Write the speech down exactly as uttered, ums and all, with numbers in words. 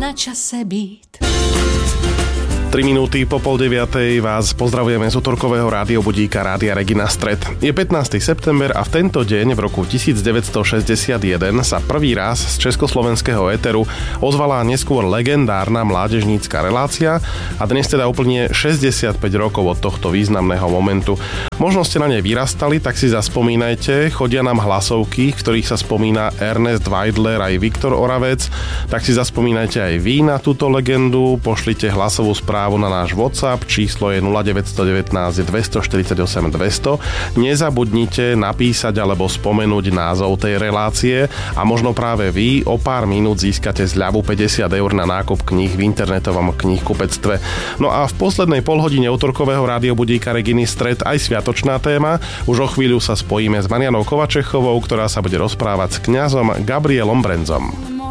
na čase být. tri minúty po pol deviatej vás pozdravujeme z útorkového rádiobudíka Rádia Regina Stred. Je pätnásteho september a v tento deň v roku devätnásťstošesťdesiatjeden sa prvý raz z československého éteru ozvala neskôr legendárna mládežnícka relácia a dnes teda úplne šesťdesiatpäť rokov od tohto významného momentu. Možno ste na nej vyrastali, tak si zaspomínajte, chodia nám hlasovky, v ktorých sa spomína Ernest Weidler aj Viktor Oravec, tak si zaspomínajte aj vy na túto legendu, pošlite hlasovú správu na náš WhatsApp, číslo je nula deväť jedna deväť dvestoštyridsaťosem dvesto. Nezabudnite napísať alebo spomenúť názov tej relácie a možno práve vy o pár minút získate zľavu päťdesiat eur na nákup kníh v internetovom knihkupectve. No a v poslednej polhodine útorkového rádiobudíka Reginy Stred aj sviatočná téma. Už o chvíľu sa spojíme s Marianou Kovačechovou, ktorá sa bude rozprávať s kňazom Gabrielom Brenzom.